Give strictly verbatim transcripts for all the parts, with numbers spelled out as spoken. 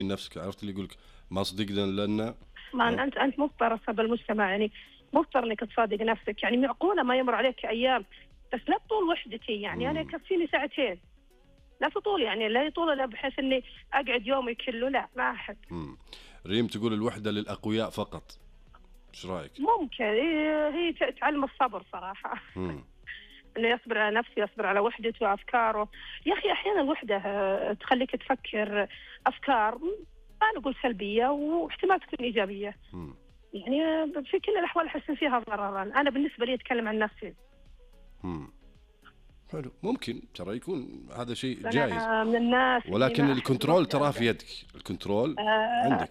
نفسك، عرفت اللي يقولك ما صدقنا لنا. ما أنت أنت مضطر بالمجتمع، يعني مضطر إنك تصادق نفسك. يعني معقولة ما يمر عليك أيام بس لا تطول وحدتي، يعني أنا يكفيني ساعتين، لا تطول، يعني لا يطول لا بحيث إني أقعد يومي كله، لا ما أحب. ريم تقول الوحدة للأقوياء فقط، إيش رأيك؟ ممكن هي تعلم الصبر صراحة. إنه يصبر على نفسه، يصبر على وحدته وأفكاره. يا أخي أحيانا الوحدة تخليك تفكر أفكار ما نقول سلبية واحتمال تكون إيجابية. م. يعني في كل الأحوال أحس فيها ضررا. أنا بالنسبة لي أتكلم عن نفسي. م. حلو، ممكن ترى يكون هذا شيء أنا جائز من الناس، ولكن الكنترول ترى في يدك، الكنترول آه عندك.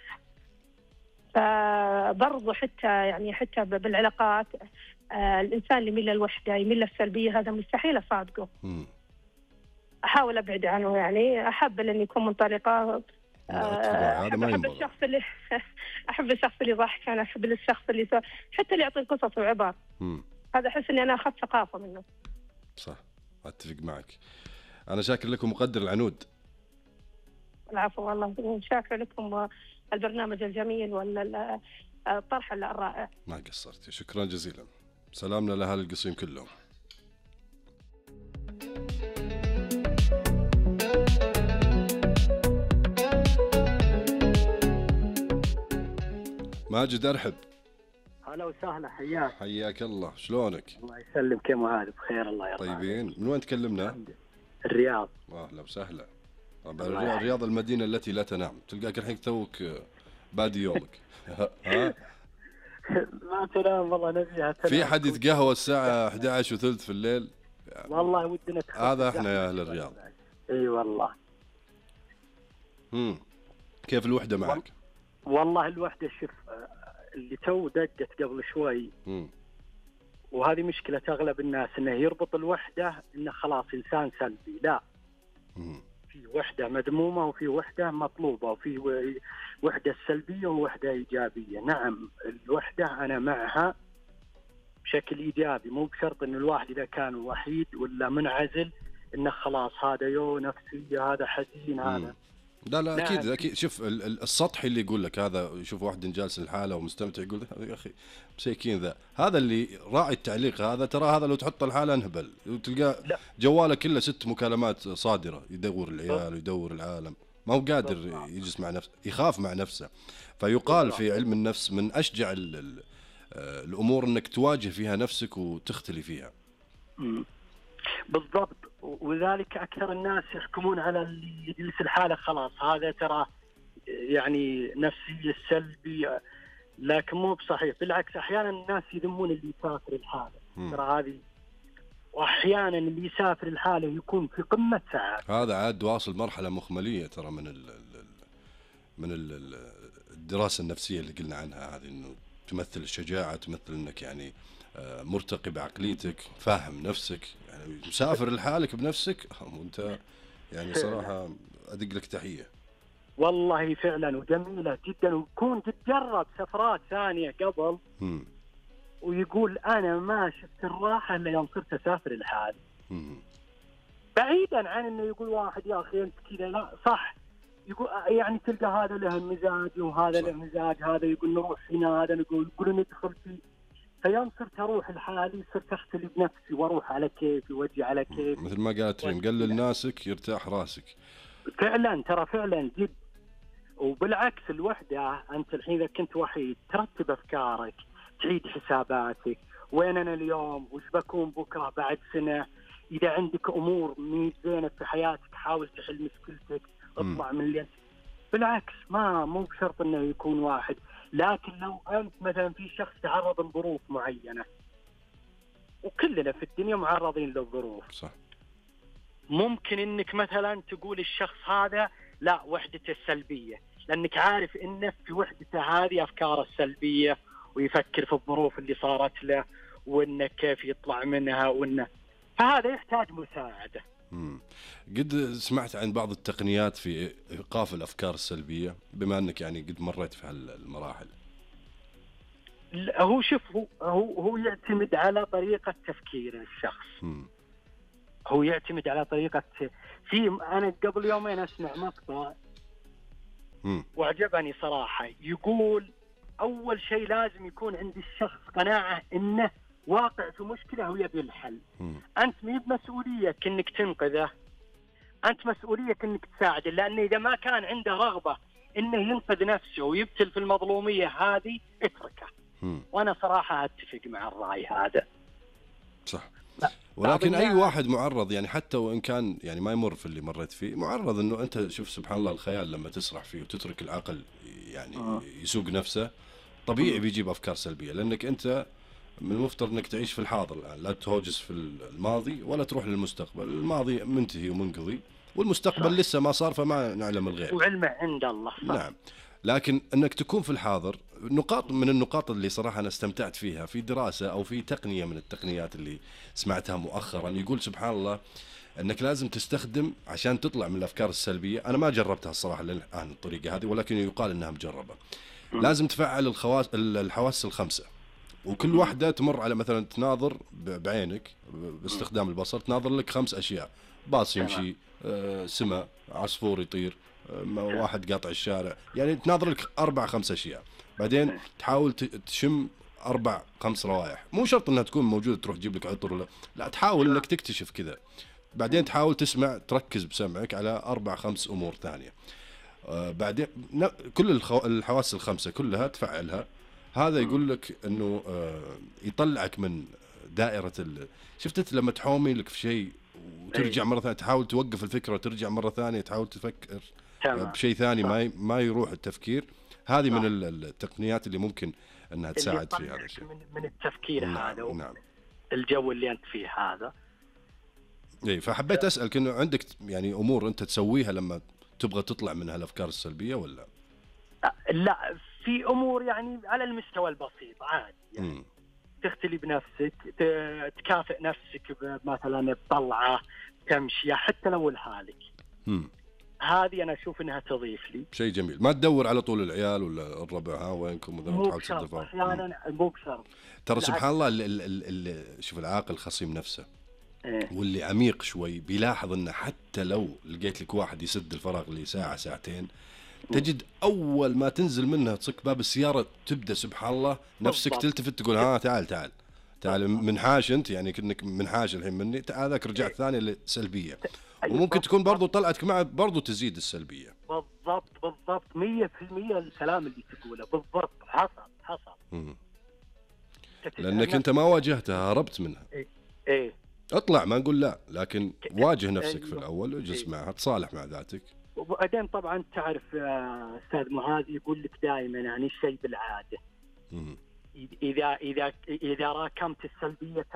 فبرضو حتى يعني حتى بالعلاقات آه الإنسان اللي يميل للوحدة يميل للسلبية هذا مستحيل أصادقه. م. أحاول أبعد عنه، يعني أحب أن يكون منطلقة. أه أحب, أحب الشخص اللي أحب الشخص اللي يضحك، أنا أحب الشخص اللي سو... حتى اللي يعطي قصص وعبر. م. هذا أحس إني أنا أخذت ثقافة منه. صح، أتفق معك. أنا شاكر لكم مقدر العنود. العفو والله، شاكر لكم البرنامج الجميل والطرح الرائع. ما قصرتي، شكرا جزيلا. سلامنا لأهل القصيم كلهم. ماجد أرحب. هلا وسهلا، حياك. حياك الله، شلونك؟ الله يسلمك، كيف هذا؟ بخير الله يرضى عليك. طيبين. من وين تكلمنا؟ الرياض. اهلا وسهلا. طبعا الرياض المدينة التي لا تنام، تلقاك الحين توك بادي يومك. ها؟ ما تنام والله، نبيها تنام. في حد يتقهوى الساعة إحدى عشر وثلث في الليل؟ والله ودنا تخفف. هذا احنا يا اهل الرياض. اي والله. امم كيف الوحدة معك؟ والله الوحدة شوف، اللي تو دقت قبل شوي. امم وهذه مشكلة أغلب الناس، إنه يربط الوحدة إنه خلاص إنسان سلبي. لا، مم. في وحدة مذمومة وفي وحدة مطلوبة، وفي وحدة سلبية ووحدة إيجابية. نعم الوحدة أنا معها بشكل إيجابي، مو بشرط إنه الواحد إذا كان وحيد ولا منعزل إنه خلاص هذا يو نفسية، هذا حزين، هذا. لا لا اكيد اكيد. شوف السطحي اللي يقول لك هذا، يشوف واحد جالس لحاله ومستمتع يقول يا اخي مساكين ذا، هذا اللي راعي التعليق هذا، ترى هذا لو تحط الحاله انهبل، وتلقاه جواله كله ست مكالمات صادره، يدور العيال ويدور العالم، ما هو قادر يجلس مع نفسه، يخاف مع نفسه. فيقال في علم النفس من اشجع ال ال الامور انك تواجه فيها نفسك وتختلي فيها. بالضبط، وذلك أكثر الناس يحكمون على اللي يجلس الحالة خلاص هذا ترى يعني نفسي سلبي، لكن مو بصحيح. بالعكس أحيانا الناس يذمون اللي يسافر الحالة، ترى هذه، وأحيانا اللي يسافر الحالة يكون في قمة سعادة. هذا عاد واصل مرحلة مخملية ترى من ال من ال الدراسة النفسية اللي قلنا عنها هذه، إنه تمثل الشجاعة، تمثل إنك يعني مرتقي بعقليتك، فاهم نفسك، يعني مسافر لحالك بنفسك، وانت يعني صراحة أدق لك تحية. والله فعلا وجميلة جدا، ويكون تتجرب سفرات ثانية قبل م. ويقول أنا ما شفت الراحة إلا يوم صرت أسافر لحالي. بعيدا عن إنه يقول واحد يا أخي أنت كذا، لا صح، يقول يعني تلقى هذا له مزاج وهذا له مزاج، هذا يقول نروح هنا، هذا نقول يقول ندخل فيه. فيوم صرت أروح لحالي صرت أختلي بنفسي وأروح على كيفي وأجي على كيفي، مثل ما قالت ريم، قلل ناسك يرتاح راسك. فعلا ترى فعلا جد. وبالعكس الوحدة، أنت الحين إذا كنت وحيد ترتب أفكارك، تعيد حساباتك، وين أنا اليوم، وش بكون بكرة بعد سنة. إذا عندك أمور مي زينة في حياتك حاول تحل مشكلتك، اطلع من اللي. بالعكس ما مو بشرط إنه يكون واحد، لكن لو أنت مثلا في شخص تعرض لظروف معينة، وكلنا في الدنيا معرضين للظروف، صح، ممكن إنك مثلا تقول الشخص هذا لا وحدته السلبية، لأنك عارف إنه في وحدته هذه أفكاره السلبية، ويفكر في الظروف اللي صارت له وإنه كيف يطلع منها، وإنه فهذا يحتاج مساعدة. مم. قد سمعت عن بعض التقنيات في إيقاف الأفكار السلبية، بما أنك يعني قد مريت في هالمراحل؟ هو شوف هو هو هو يعتمد على طريقة تفكير الشخص. مم. هو يعتمد على طريقة في أنا قبل يومين أسمع مقطع وأعجبني صراحة. يقول أول شيء لازم يكون عند الشخص قناعة إنه واقع في مشكلة ويبي الحل. مم. أنت مي بمسؤوليتك إنك تنقذه، أنت مسؤوليتك إنك تساعده، لأنه إذا ما كان عنده رغبة إنه ينقذ نفسه ويبتل في المظلومية هذه اتركه. مم. وأنا صراحة أتفق مع الرأي هذا. صح. لا. ولكن أي الناس- واحد معرض، يعني حتى وإن كان يعني ما يمر في اللي مريت فيه، معرض إنه أنت شوف سبحان الله الخيال لما تسرح فيه وتترك العقل يعني آه. يسوق نفسه طبيعي بيجيب أفكار سلبية، لأنك أنت من المفترض انك تعيش في الحاضر الان، لا تهوجس في الماضي ولا تروح للمستقبل. الماضي منتهي ومنقضي، والمستقبل صح. لسه ما صار فما نعلم الغيب. وعلمه عند الله. صح. نعم. لكن انك تكون في الحاضر، نقاط من النقاط اللي صراحه انا استمتعت فيها في دراسه او في تقنيه من التقنيات اللي سمعتها مؤخرا، يقول سبحان الله انك لازم تستخدم عشان تطلع من الافكار السلبيه. انا ما جربتها الصراحه للان الطريقه هذه، ولكن يقال انها مجربه. لازم تفعل الخواص الحواس الخمسه، وكل واحدة تمر على مثلا تناظر بعينك باستخدام البصر، تناظر لك خمس أشياء: باص يمشي، آه، سماء، عصفور يطير، آه، واحد قاطع الشارع، يعني تناظر لك أربع خمس أشياء. بعدين تحاول تشم أربع خمس روائح، مو شرط أنها تكون موجودة تروح تجيب لك عطر ولا لا، تحاول أنك تكتشف كذا. بعدين تحاول تسمع، تركز بسمعك على أربع خمس أمور ثانية. آه، بعدين كل الخو... الحواس الخمسة كلها تفعلها. هذا يقول لك انه آه يطلعك من دائره ال... شفت لما تحومي لك في شيء وترجع مره ثانيه، تحاول توقف الفكره وترجع مره ثانيه تحاول تفكر تمام. بشيء ثاني، ما ي... ما يروح التفكير. هذه من التقنيات اللي ممكن انها تساعد في هذا الشيء، من, من التفكير. نعم. هذا نعم. الجو اللي انت فيه هذا. اي فحبيت اسالك انه عندك يعني امور انت تسويها لما تبغى تطلع من هالافكار السلبيه ولا لا؟ في امور يعني على المستوى البسيط عادي، يعني مم. تختلي بنفسك، تكافئ نفسك مثلا بطلعه، تمشي حتى لو لحالك. مم. هذه انا اشوف انها تضيف لي شيء جميل. ما تدور على طول العيال ولا الربع، ها وينكم وذا، مو تحاول بشرط تدفع. احيانا، مو بشرط. ترى سبحان الله ال ال ال ال شوف العاقل خصيم نفسه، إيه. واللي عميق شوي بيلاحظ انه حتى لو لقيت لك واحد يسد الفراغ اللي ساعة ساعتين، تجد اول ما تنزل منها تصك باب السيارة تبدأ سبحان الله نفسك بالضبط. تلتفت تقول ها تعال تعال تعال منحاش انت، يعني كأنك منحاش الحين مني، هذاك رجعت ثانية للسلبية. وممكن تكون برضو طلعتك معه برضو تزيد السلبية. بالضبط بالضبط مية في المية الكلام اللي تقوله بالضبط حصل حصل. مم. لانك انت ما واجهتها، هربت منها. ايه, إيه. اطلع، ما نقول لا، لكن واجه نفسك أيوه. في الاول واجلس إيه. معها، تصالح مع ذاتك. وبعدين طبعا تعرف يا استاذ معاذ، يقول لك دائما يعني الشيء بالعاده. مم. اذا اذا اذا راكمت السلبيه